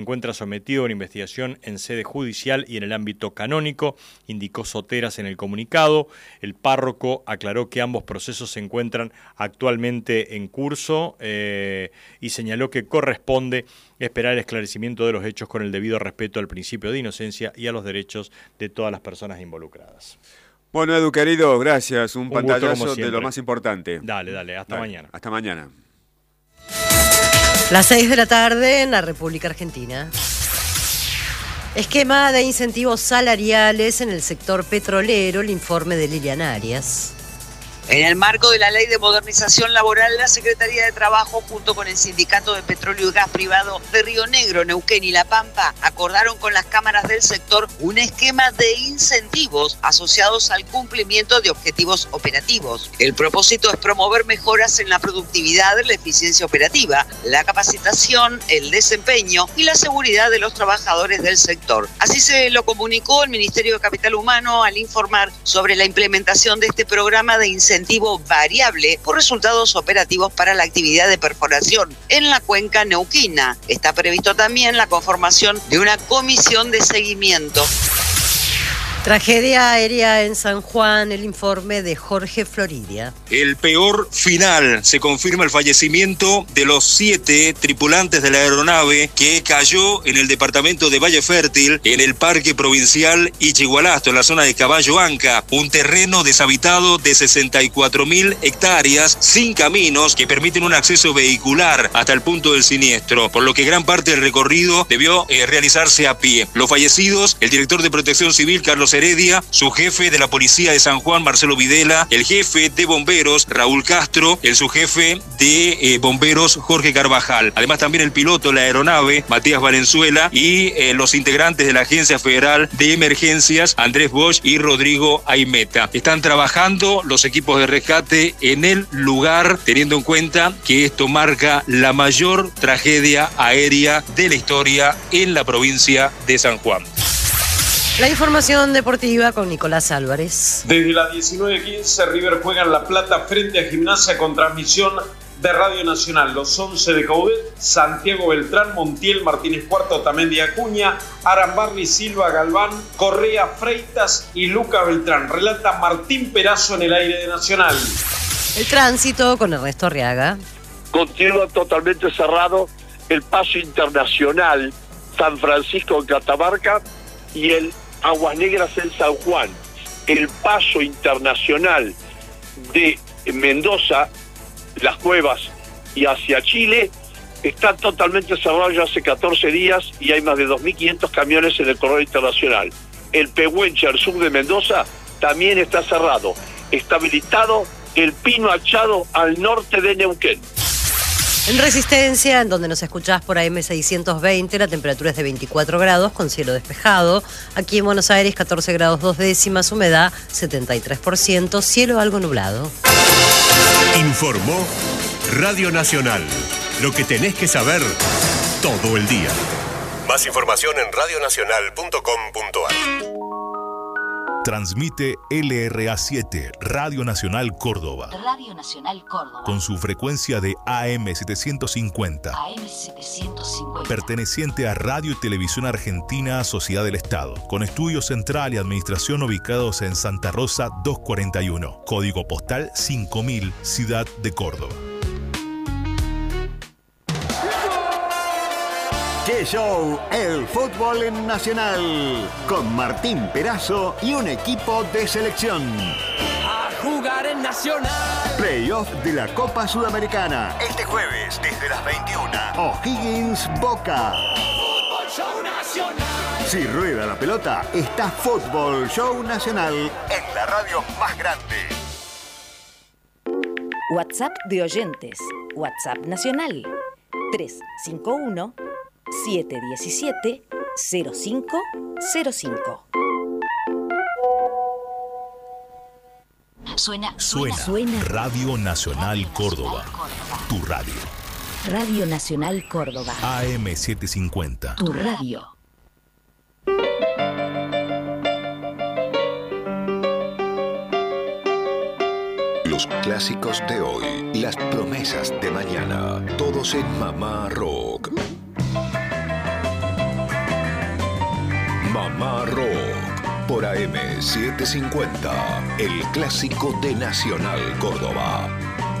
encuentra sometido a una investigación en sede judicial y en el ámbito canónico, indicó Soteras en el comunicado. El párroco aclaró que ambos procesos se encuentran actualmente en curso y señaló que corresponde esperar el esclarecimiento de los hechos con el debido respeto al principio de inocencia y a los derechos de todas las personas involucradas. Bueno, Edu, querido, gracias. Un pantallazo de lo más importante. Dale, hasta mañana. Hasta mañana. Las 6 de la tarde en la República Argentina. Esquema de incentivos salariales en el sector petrolero, el informe de Lilian Arias. En el marco de la Ley de Modernización Laboral, la Secretaría de Trabajo, junto con el Sindicato de Petróleo y Gas Privado de Río Negro, Neuquén y La Pampa, acordaron con las cámaras del sector un esquema de incentivos asociados al cumplimiento de objetivos operativos. El propósito es promover mejoras en la productividad, la eficiencia operativa, la capacitación, el desempeño y la seguridad de los trabajadores del sector. Así se lo comunicó el Ministerio de Capital Humano al informar sobre la implementación de este programa de incentivo variable por resultados operativos para la actividad de perforación en la cuenca neuquina. Está previsto también la conformación de una comisión de seguimiento. Tragedia aérea en San Juan, el informe de Jorge Floridia. El peor final. Se confirma el fallecimiento de los 7 tripulantes de la aeronave que cayó en el departamento de Valle Fértil, en el Parque Provincial Ichigualasto, en la zona de Caballo Anca, un terreno deshabitado de 64.000 hectáreas, sin caminos que permiten un acceso vehicular hasta el punto del siniestro, por lo que gran parte del recorrido debió realizarse a pie. Los fallecidos, el director de Protección Civil, Carlos Heredia, su jefe de la Policía de San Juan, Marcelo Videla, el jefe de bomberos, Raúl Castro, el subjefe de bomberos, Jorge Carvajal. Además también el piloto de la aeronave, Matías Valenzuela, y los integrantes de la Agencia Federal de Emergencias, Andrés Bosch y Rodrigo Aimeta. Están trabajando los equipos de rescate en el lugar, teniendo en cuenta que esto marca la mayor tragedia aérea de la historia en la provincia de San Juan. La información deportiva con Nicolás Álvarez. Desde las 19:15 River juega en La Plata frente a Gimnasia con transmisión de Radio Nacional. Los 11 de Coudet: Santiago Beltrán, Montiel, Martínez Cuarto, Otamendi, Acuña, Arambarri, Silva, Galván, Correa, Freitas y Lucas Beltrán. Relata Martín Perazo en el aire de Nacional. El tránsito con Ernesto Arriaga. Continúa totalmente cerrado el paso internacional San Francisco en Catamarca y el Aguas Negras en San Juan. El paso internacional de Mendoza, Las Cuevas y hacia Chile está totalmente cerrado ya hace 14 días y hay más de 2.500 camiones en el corredor internacional. El Pehuenche al sur de Mendoza también está cerrado. Está habilitado el Pino Achado al norte de Neuquén. En Resistencia, en donde nos escuchás por AM620, la temperatura es de 24 grados con cielo despejado. Aquí en Buenos Aires, 14 grados 2 décimas, humedad 73%, cielo algo nublado. Informó Radio Nacional. Lo que tenés que saber todo el día. Más información en radionacional.com.ar. Transmite LRA7, Radio Nacional Córdoba. Radio Nacional Córdoba. Con su frecuencia de AM750. AM750. Perteneciente a Radio y Televisión Argentina, Sociedad del Estado. Con estudio central y administración ubicados en Santa Rosa 241. Código postal 5000, Ciudad de Córdoba. ¡Qué show! El fútbol en Nacional. Con Martín Perazo y un equipo de selección. A jugar en Nacional. Playoff de la Copa Sudamericana. Este jueves desde las 21. O'Higgins Boca. Fútbol Show Nacional. Si rueda la pelota, está Fútbol Show Nacional en la radio más grande. WhatsApp de oyentes. WhatsApp nacional. 351 717 0505. Suena Radio Nacional Córdoba. Tu radio. Radio Nacional Córdoba. AM750. Tu radio. Los clásicos de hoy, las promesas de mañana, todos en Mamá Rock. Alma Rock. Por AM 750, el clásico de Nacional Córdoba.